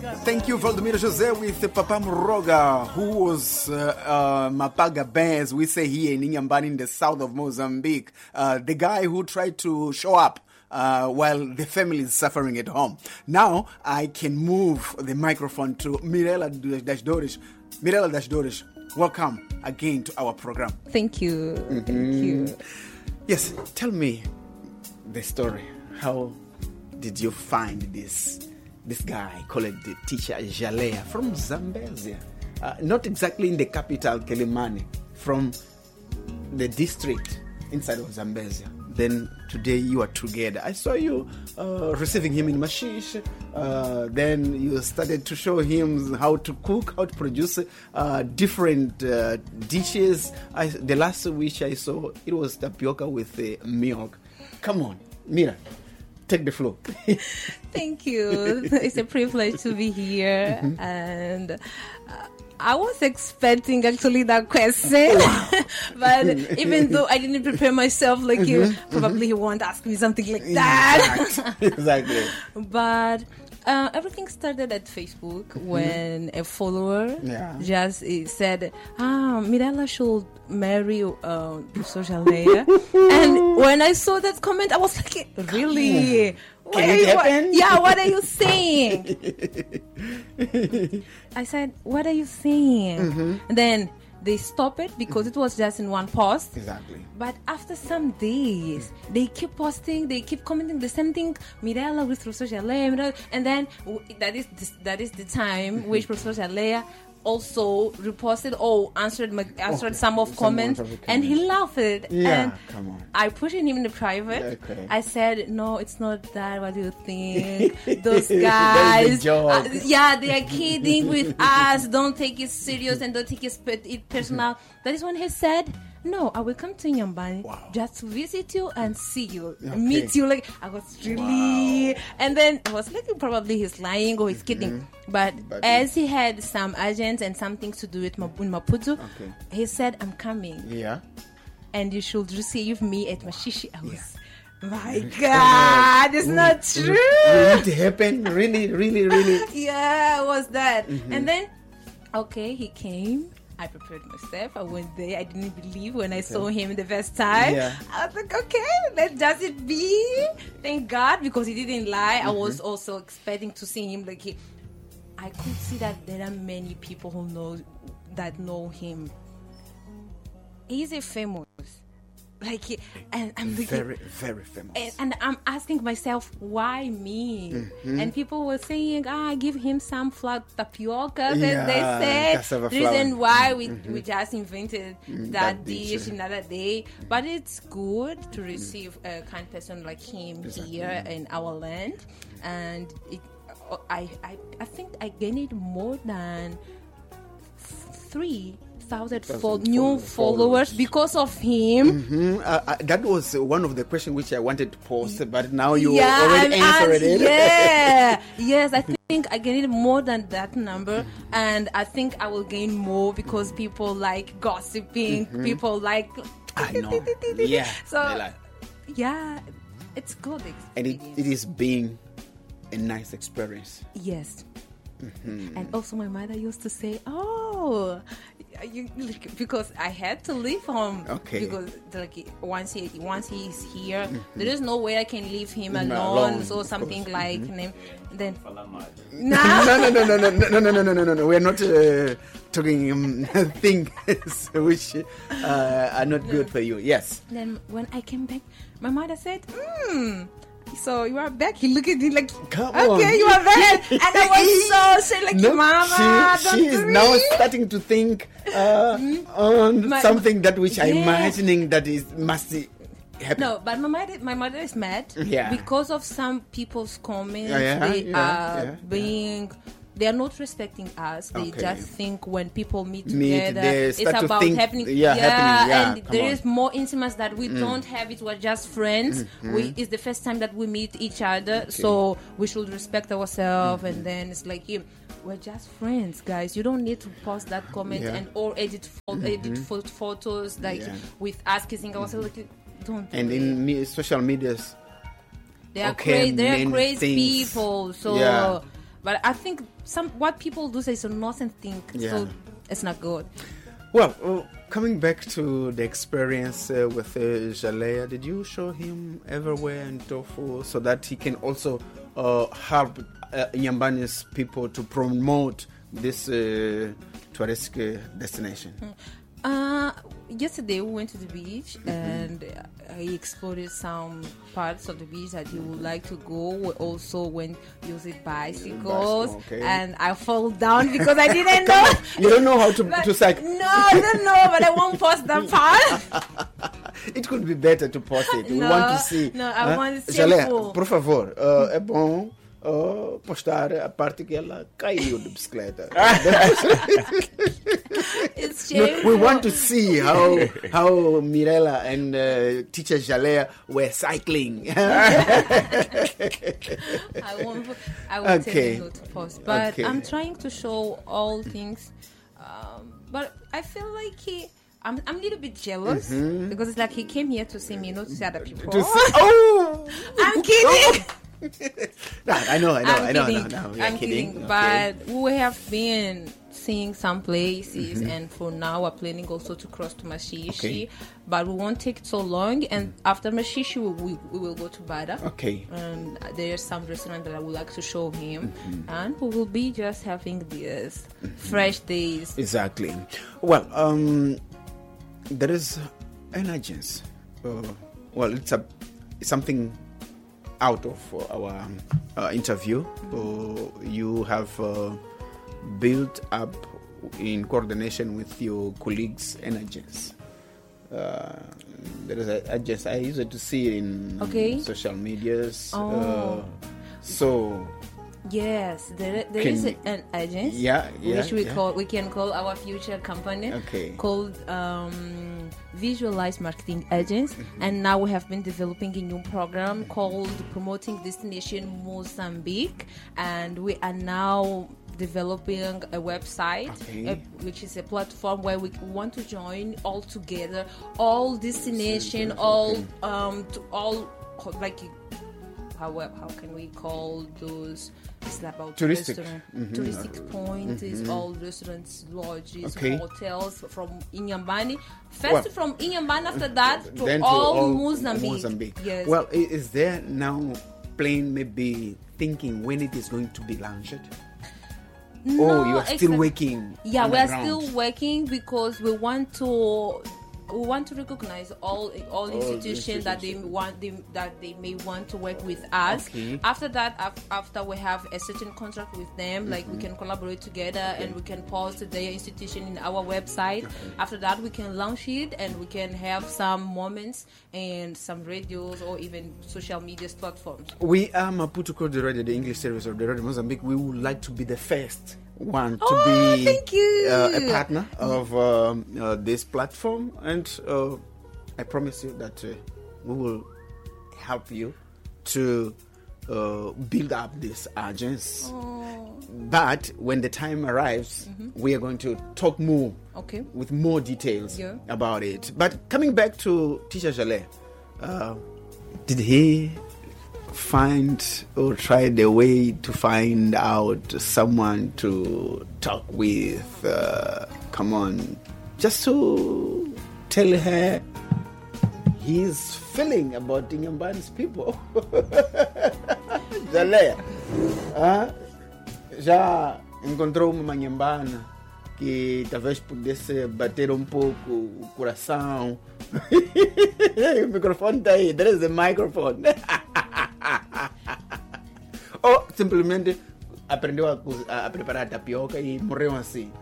Thank you, Valdomiro Jose, with Papa Moroga, who was Mapaga Benz, we say here in Inhambane in the south of Mozambique. The guy who tried to show up while the family is suffering at home. Now, I can move the microphone to Mirela Dashdorish. Mirela Dashdorish, welcome again to our program. Thank you. Thank you. Yes, tell me the story. How did you find this guy called the teacher Jalea from Zambezia? Not exactly in the capital, Kilimani, from the district inside of Zambezia. Then today you are together. I saw you receiving him in Mashish. Then you started to show him how to cook, how to produce different dishes. The last which I saw, it was tapioca with milk. Come on, Mira. Take the floor. Thank you. It's a privilege to be here. And I was expecting actually that question. But even though I didn't prepare myself like you, probably he won't ask me something like that. Exactly. But everything started at Facebook when a follower just said, Mirela should marry social media. And when I saw that comment, I was like, really? Can it happen? What are you saying? I said, what are you saying? And then they stopped it because it was just in one post. Exactly. But after some days, they keep posting, they keep commenting the same thing. Mirela with Professor Jalea, and then that is the time which Professor Jalea also reposted or answered some of comments, and he laughed at it. Yeah, and come on. I put him in the private. Okay. I said, no, it's not that. What do you think? Those guys, they are kidding with us. Don't take it serious and don't take it personal. That is when he said, no, I will come to Inhambane just to visit you and see you, meet you. Like, I was really, and then I was like, probably he's lying or he's kidding. But as he had some agents and some things to do with Maputo, he said, I'm coming. Yeah. And you should receive me at Mashishi House. My God, it's not true. Will it happen? Really, really, really? Yeah, it was that. And then, he came. I prepared myself. I went there. I didn't believe when I saw him the first time. Yeah. I was like, let's just it be. Thank God, because he didn't lie. I was also expecting to see him like I could see that there are many people who know him. He's a famous. And I'm looking, very, very famous. And I'm asking myself, why me? And people were saying, give him some flour tapioca. And they said, the reason why we just invented that dish another day. But it's good to receive a kind person like him here in our land. And I think I gained more than 3,000 new followers because of him. That was one of the questions which I wanted to post, but now you already answered it. Yes, I think I gained more than that number, and I think I will gain more because people like gossiping, people like... I know. Yeah. So, it's good experience. And it is being a nice experience. Yes. And also my mother used to say, because I had to leave home. Because once he is here, there is no way I can leave him alone. So something like then. No. We're not talking things which are not good for you. Yes. Then when I came back, my mother said, so you are back. He looked at me like, come on. You are back. And I was so sad, like, Mama, she is now starting to think on something that which I'm imagining that must happen. No, but my mother is mad because of some people's comments. They are not respecting us. They just think when people meet together, it's about happening. And there is more intimacy that we don't have. It was just friends. It's the first time that we meet each other, so we should respect ourselves. And then it's like, we're just friends, guys. You don't need to post that comment or edit photos with us kissing ourselves. Like, don't. And in social medias, they are crazy people. So. But I think what people do say is a nonsense thing, so it's not good. Well, coming back to the experience with Jalea, did you show him everywhere in Tofu so that he can also help Inyambani's people to promote this touristic destination? Yesterday we went to the beach and he explored some parts of the beach that he would like to go. We also went using bicycles, and I fall down because I didn't know. You don't know how to cycle? No, I don't know, but I won't post that part. It could be better to post it. We want to see. No, I want to see. Jalea, por favor, é bom postar a parte que ela caiu de bicicleta. It's shameful. We want to see how Mirella and teacher Jalea were cycling. I won't tell you not to post, but I'm trying to show all things. But I feel like I'm a little bit jealous because it's like he came here to see me, not to see other people. I'm kidding. I know. I'm kidding. But we have been seeing some places, and for now we're planning also to cross to Mashishi, but we won't take so long. And after Mashishi, we will go to Bada. Okay. And there's some restaurant that I would like to show him, and we will be just having these fresh days. Exactly. Well, there is an agency. It's something out of our interview. You have built up in coordination with your colleagues and agents. There is an agency. I used to see it in social medias. Yes, there is an agency. Which we can call our future company. Called Visualize Marketing Agents, and now we have been developing a new program called Promoting Destination Mozambique, and we are now developing a website, which is a platform where we want to join all together, all destination, all like. How can we call those? It's about touristic points, all restaurants, lodges, hotels from Inyambani. First from Inyambani, after that to all Mozambique. Yes. Well, is there now plan maybe thinking when it is going to be launched? No, you are still working. Yeah, we are still working because we want to recognize all institutions that they may want to work with us. After that, after we have a certain contract with them, like we can collaborate together and we can post their institution in our website. After that, we can launch it and we can have some moments and some radios or even social media platforms. We are Maputo Code Radio, the English service of the Radio Mozambique. We would like to be the first one to be thank you. A partner of this platform, and I promise you that we will help you to build up this agency. But when the time arrives, we are going to talk more with more details about it. But coming back to Teacher Jalea, did he find or try the way to find out someone to talk with? Come on, just to tell her his feeling about Inyambani's people. Jalea, já encontrou uma Inhambana que talvez pudesse bater pouco o coração? O microfone está aí, there is the microphone. Ou simplesmente aprendeu a preparar tapioca e morreu assim?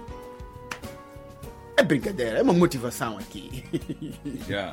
É brincadeira, é uma motivação aqui. Já.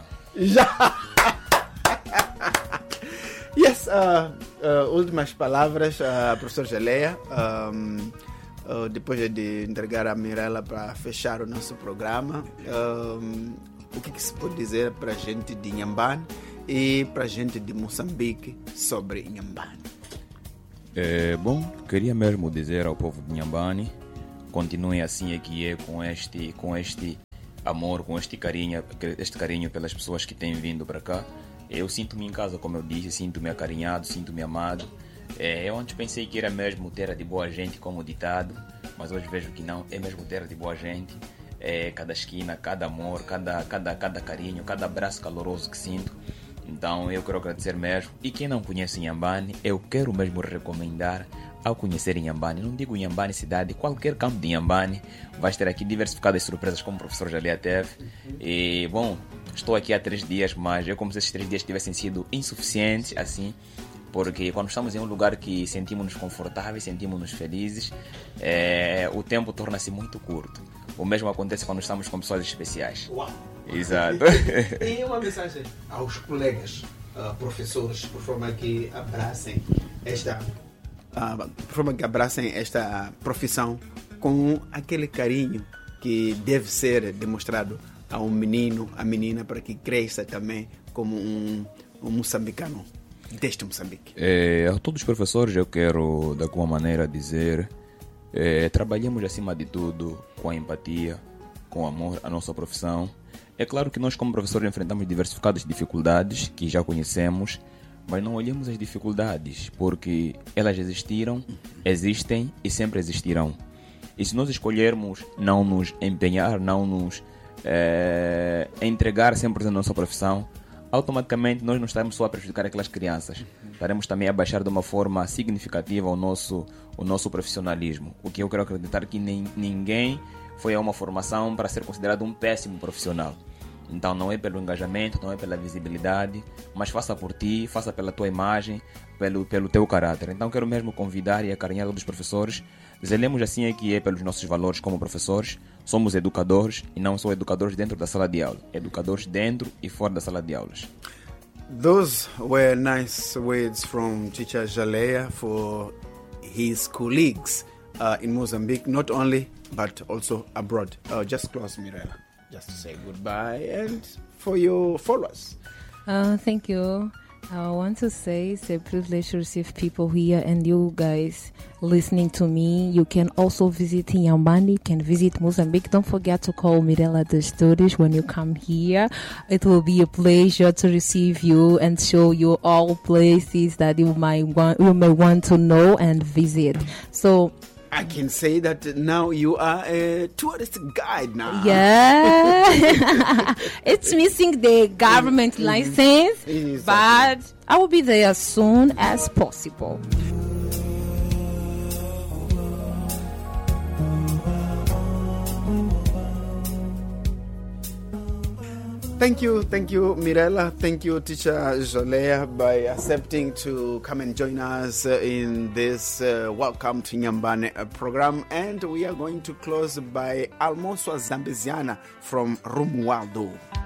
Yes, últimas palavras, professor Jalea. Depois de entregar a Mirella para fechar o nosso programa, o que se pode dizer para a gente de Inhambane e para a gente de Moçambique sobre Inhambane? Bom, queria mesmo dizer ao povo de Inhambane, continuem assim aqui com este amor, com este carinho pelas pessoas que têm vindo para cá. Eu sinto-me em casa, como eu disse, sinto-me acarinhado, sinto-me amado. Eu antes pensei que era mesmo terra de boa gente, como ditado, mas hoje vejo que não, é mesmo terra de boa gente. Cada esquina, cada amor, cada carinho, cada abraço caloroso que sinto. Então eu quero agradecer mesmo. E quem não conhece Inhambane, eu quero mesmo recomendar ao conhecer Inhambane. Não digo Inhambane cidade, qualquer campo de Inhambane vais ter aqui diversificadas surpresas, como o professor Jalea teve. E bom, estou aqui há 3 dias, mas é como se esses 3 dias tivessem sido insuficientes, assim, porque quando estamos em um lugar que sentimos-nos confortáveis, sentimos-nos felizes, o tempo torna-se muito curto. O mesmo acontece quando estamos com pessoas especiais. Uau! Exato. E uma mensagem aos colegas, professores, por forma que abracem esta profissão com aquele carinho que deve ser demonstrado a um menino, a menina, para que cresça também como um moçambicano deste Moçambique. A todos os professores eu quero de alguma maneira dizer, trabalhemos acima de tudo com a empatia, com amor à nossa profissão. É claro que nós como professores enfrentamos diversificadas dificuldades que já conhecemos, mas não olhemos as dificuldades, porque elas existiram, existem e sempre existirão. E se nós escolhermos não nos empenhar, não nos entregar 100% da nossa profissão, automaticamente nós não estaremos só a prejudicar aquelas crianças, estaremos também a baixar de uma forma significativa o nosso profissionalismo. O que eu quero acreditar que ninguém foi a uma formação para ser considerado um péssimo profissional. Então não é pelo engajamento, não é pela visibilidade, mas faça por ti, faça pela tua imagem, pelo teu caráter. Então quero mesmo convidar e acarinhar todos os professores. Zelemos assim que é pelos nossos valores como professores. Somos educadores e não só educadores dentro da sala de aula, educadores dentro e fora da sala de aulas. Those were nice words from Teacher Jalea for his colleagues in Mozambique, not only but also abroad. Just close, Mirella, just to say goodbye and for your followers. Thank you. I want to say it's a privilege to receive people here and you guys listening to me. You can also visit Inhambane, you can visit Mozambique. Don't forget to call Mirella the Studios when you come here. It will be a pleasure to receive you and show you all places that you may want to know and visit. So I can say that now you are a tourist guide now. Yeah. It's missing the government license, Exactly. but I will be there as soon as possible. Thank you, Mirella. Thank you, Teacher Jalea, by accepting to come and join us in this Welcome to Inhambane program. And we are going to close by Almoço Zambiziana from Romualdo.